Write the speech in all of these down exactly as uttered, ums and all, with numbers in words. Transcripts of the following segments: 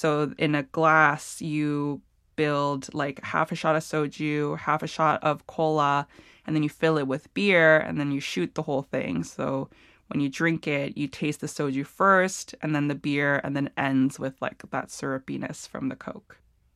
So in a glass, you build like half a shot of soju, half a shot of cola, and then you fill it with beer, and then you shoot the whole thing. So when you drink it, you taste the soju first, and then the beer, and then it ends with like that syrupiness from the Coke.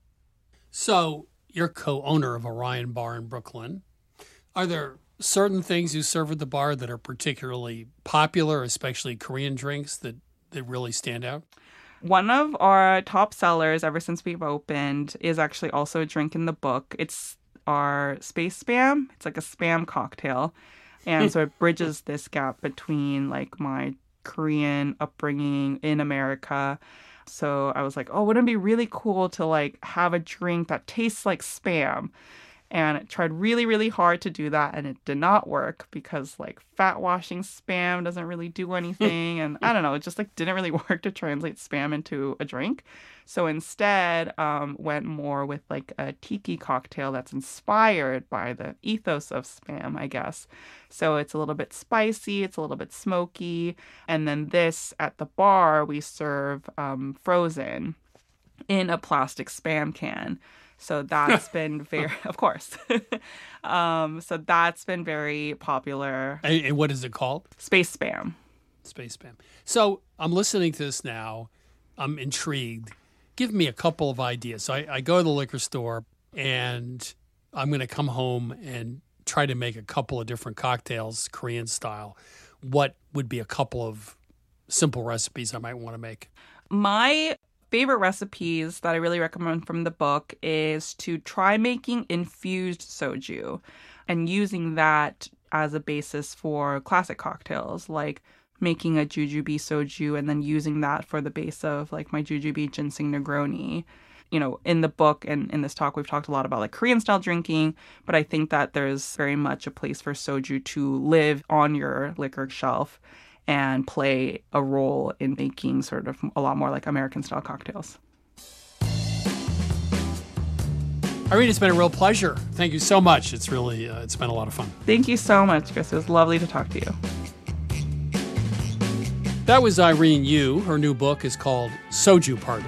So you're co-owner of Orion Bar in Brooklyn. Are there certain things you serve at the bar that are particularly popular, especially Korean drinks that, that really stand out? One of our top sellers ever since we've opened is actually also a drink in the book. It's our Space Spam. It's like a spam cocktail. And so it bridges this gap between like my Korean upbringing in America. So I was like, oh, wouldn't it be really cool to like have a drink that tastes like spam? And I tried really, really hard to do that, and it did not work because like fat washing spam doesn't really do anything. And I don't know, it just like didn't really work to translate spam into a drink. So instead, um, went more with like a tiki cocktail that's inspired by the ethos of spam, I guess. So it's a little bit spicy, it's a little bit smoky. And then this at the bar, we serve um, frozen in a plastic spam can. So that's been very, of course. um, so that's been very popular. And, and what is it called? Space Spam. Space Spam. So I'm listening to this now. I'm intrigued. Give me a couple of ideas. So I, I go to the liquor store and I'm going to come home and try to make a couple of different cocktails, Korean style. What would be a couple of simple recipes I might want to make? My favorite recipes that I really recommend from the book is to try making infused soju and using that as a basis for classic cocktails, like making a jujube soju and then using that for the base of like my jujube ginseng Negroni. You know, in the book and in this talk, we've talked a lot about like Korean style drinking, but I think that there's very much a place for soju to live on your liquor shelf and play a role in making sort of a lot more like American-style cocktails. Irene, it's been a real pleasure. Thank you so much. It's really, uh, it's been a lot of fun. Thank you so much, Chris. It was lovely to talk to you. That was Irene Yu. Her new book is called Soju Party.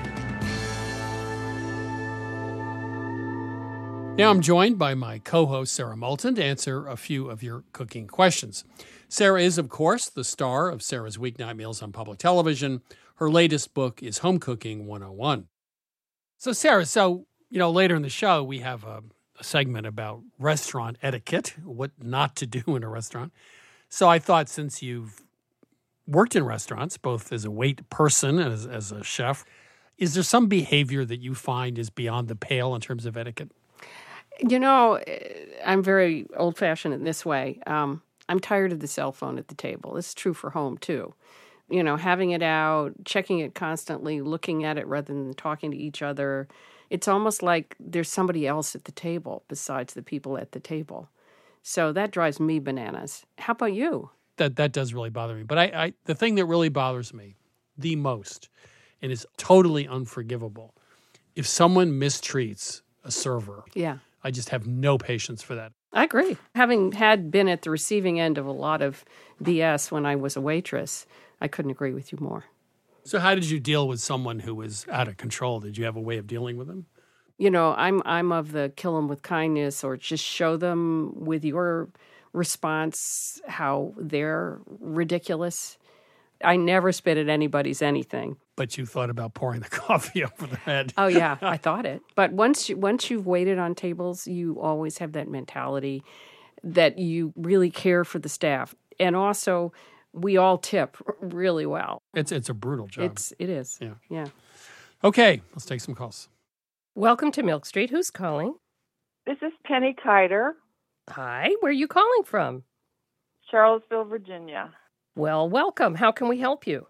Now I'm joined by my co-host, Sarah Moulton, to answer a few of your cooking questions. Sarah is, of course, the star of Sarah's Weeknight Meals on public television. Her latest book is Home Cooking one oh one. So, Sarah, so, you know, later in the show, we have a, a segment about restaurant etiquette, what not to do in a restaurant. So I thought since you've worked in restaurants, both as a wait person and as, as a chef, is there some behavior that you find is beyond the pale in terms of etiquette? You know, I'm very old-fashioned in this way. Um, I'm tired of the cell phone at the table. This is true for home, too. You know, having it out, checking it constantly, looking at it rather than talking to each other. It's almost like there's somebody else at the table besides the people at the table. So that drives me bananas. How about you? That that does really bother me. But I, I the thing that really bothers me the most, and is totally unforgivable, if someone mistreats a server. Yeah. I just have no patience for that. I agree. Having had been at the receiving end of a lot of B S when I was a waitress, I couldn't agree with you more. So how did you deal with someone who was out of control? Did you have a way of dealing with them? You know, I'm I'm of the kill them with kindness or just show them with your response how they're ridiculous. I never spit at anybody's anything. But you thought about pouring the coffee over their head. Oh, yeah, I thought it. But once, you, once you've waited on tables, you always have that mentality that you really care for the staff. And also, we all tip really well. It's it's a brutal job. It's, it is. Yeah. Yeah. Okay, let's take some calls. Welcome to Milk Street. Who's calling? This is Penny Kiter, Hi, where are you calling from? Charlottesville, Virginia. Well, welcome. How can we help you?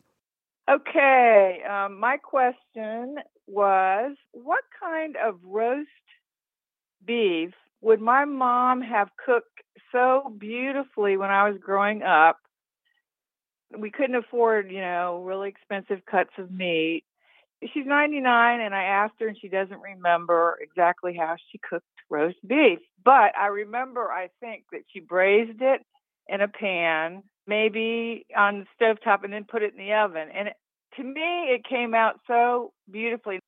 Okay, um, my question was, what kind of roast beef would my mom have cooked so beautifully when I was growing up? We couldn't afford, you know, really expensive cuts of meat. She's ninety-nine, and I asked her, and she doesn't remember exactly how she cooked roast beef. But I remember, I think, that she braised it in a pan, maybe on the stovetop, and then put it in the oven. And it, to me, it came out so beautifully.